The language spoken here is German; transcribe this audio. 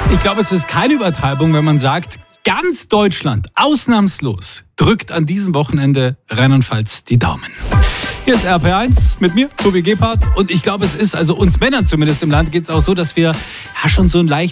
Ich glaube, es ist keine Übertreibung, wenn man sagt, ganz Deutschland, ausnahmslos, drückt an diesem Wochenende Rheinland-Pfalz die Daumen. Hier ist RP1 mit mir, Tobi Gebhardt. Und ich glaube, es ist, also uns Männern zumindest im Land, geht es auch so, dass wir schon so ein leicht